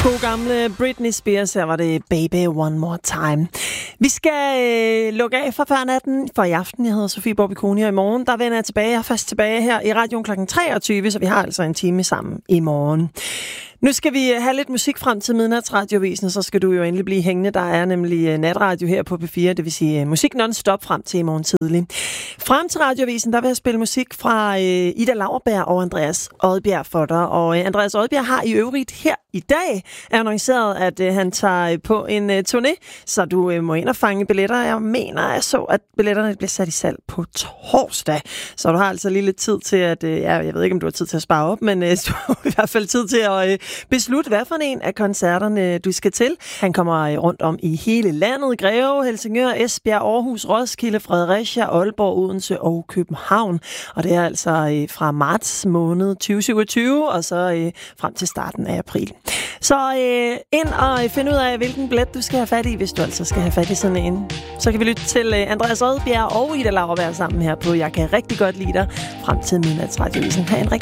God gamle Britney Spears, her var det Baby One More Time. Vi skal lukke af for førnatten for i aften. Jeg hedder Sofie Borbiconi, og i morgen der vender jeg tilbage. Jeg er fast tilbage her i radioen kl. 23, så vi har altså en time sammen i morgen. Nu skal vi have lidt musik frem til midnatsradiovisen, så skal du jo endelig blive hængende. Der er nemlig natradio her på P4, det vil sige musik non-stop frem til i morgen tidlig. Frem til radiovisen, der vil jeg spille musik fra Ida Lauerberg og Andreas Odbjerg for dig. Og Andreas Odbjerg har i øvrigt her i dag annonceret, at han tager på en turné, så du må ind og fange billetter. Jeg mener, jeg så, at billetterne bliver sat i salg på torsdag. Så du har altså lige lidt tid til at, jeg ved ikke, om du har tid til at spare op, men du har i hvert fald tid til at beslutte, hvad for en af koncerterne du skal til. Han kommer rundt om i hele landet. Greve, Helsingør, Esbjerg, Aarhus, Roskilde, Fredericia, Aalborg, Odense og København. Og det er altså fra marts måned 2027 og så frem til starten af april. Så ind og finde ud af, hvilken billet du skal have fat i, hvis du altså skal have fat i sådan en. Så kan vi lytte til Andreas Odbjerg og Ida Lauerberg sammen her på Jeg kan rigtig godt lide dig frem til midnatsradiovisen. Ha' en rigtig